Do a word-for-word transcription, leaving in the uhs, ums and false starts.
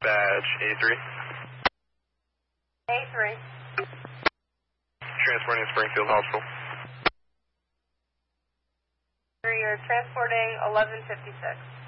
Badge A three. A three. Transporting to Springfield Hospital. You're transporting eleven fifty-six.